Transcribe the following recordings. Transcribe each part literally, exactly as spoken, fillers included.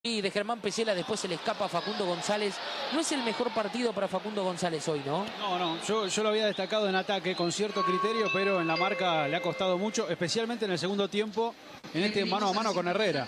Y de Germán Pesela después se le escapa a Facundo González. No es el mejor partido para Facundo González hoy, ¿no? No, no, yo, yo lo había destacado en ataque con cierto criterio, pero en la marca le ha costado mucho, especialmente en el segundo tiempo, en este mano a mano con Herrera.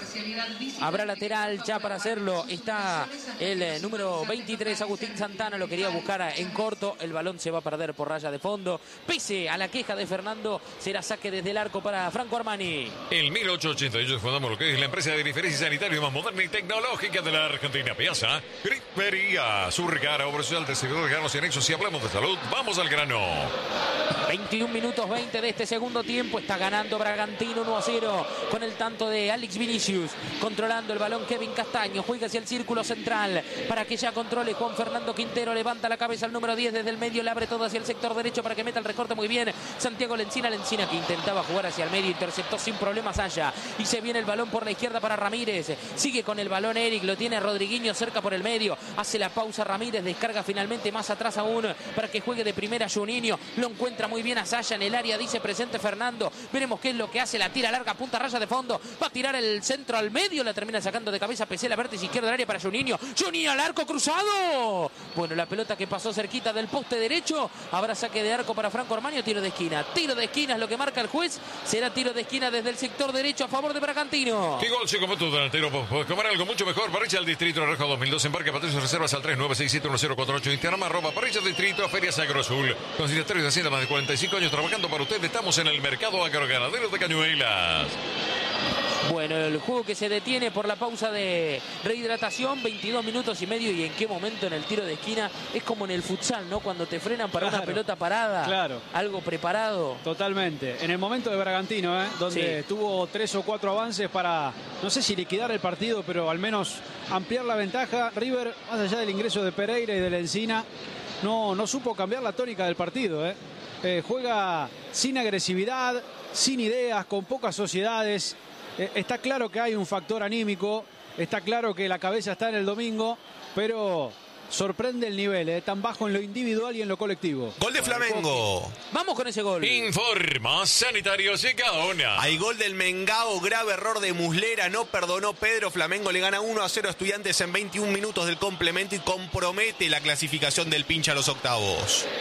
Habrá lateral ya para hacerlo. Está el eh, número veintitrés, Agustín Santana, lo quería buscar en corto. El balón se va a perder por raya de fondo. Pese a la queja de Fernando, será saque desde el arco para Franco Armani. En mil ochocientos ochenta y ocho fundamos lo que es la empresa de diferencia sanitaria más moderna y tecnológica de la Argentina. Piazza, Gripería, Surricara, obra social de servidor de granos y anexos. Si hablamos de salud, vamos al grano. veintiún minutos veinte de este segundo tiempo. Está ganando Bragantino uno a cero con el tanto de Alex Vinicius. Controlando el balón Kevin Castaño. Juega hacia el círculo central para que ya controle Juan Fernando Quintero. Levanta la cabeza al número diez desde el medio. Le abre todo hacia el sector derecho para que meta el recorte muy bien. Santiago Lencina. Lencina que intentaba jugar hacia el medio. Interceptó sin problemas allá. Y se viene el balón por la izquierda para Ramírez. Sigue con el balón Eric. Lo tiene Rodriguinho cerca por el medio. Hace la pausa Ramírez. Descarga finalmente más atrás aún para que juegue de primera Juninho. Lo encuentra muy bien a Saya en el área. Dice presente Fernando. Veremos qué es lo que hace. La tira larga. Punta raya de fondo. Va a tirar el centro al medio. La termina sacando de cabeza Pesela. Vértice izquierdo del área para Juninho. Juninho al arco cruzado. Bueno, la pelota que pasó cerquita del poste derecho. Habrá saque de arco para Franco Armani. Tiro de esquina. Tiro de esquina es lo que marca el juez. Será tiro de esquina desde el sector derecho a favor de Bragantino. ¿Qué gol se come tu delantero? Puedes comer algo mucho mejor. Parrilla del Distrito Rojo dos mil dos. Embarque Patricio Reservas al tres nueve seis siete uno cero cuatro ocho. Instagram arroba Parrilla Distrito Ferias Agro Azul. Conciliatorios de Hacienda más de cuarenta y cinco años trabajando para usted. Estamos en el mercado agroganadero de Cañuelas. Bueno, el juego que se detiene por la pausa de rehidratación, veintidós minutos y medio. Y en qué momento en el tiro de esquina, es como en el futsal, ¿no? Cuando te frenan para Claro, una pelota parada, claro. Algo preparado. Totalmente. En el momento de Bragantino, ¿eh? Donde Sí. tuvo tres o cuatro avances para, no sé si liquidar el partido, pero al menos ampliar la ventaja. River, más allá del ingreso de Pereira y de Lencina, no, no supo cambiar la tónica del partido, ¿eh? Eh, juega sin agresividad, sin ideas, con pocas sociedades. Eh, está claro que hay un factor anímico, está claro que la cabeza está en el domingo, pero sorprende el nivel, eh, tan bajo en lo individual y en lo colectivo. Gol de Flamengo. Vamos con ese gol. Informa Sanitarios y Gaona. Hay gol del Mengao, grave error de Muslera, no perdonó Pedro. Flamengo le gana uno a cero a Estudiantes en veintiún minutos del complemento y compromete la clasificación del pincha a los octavos.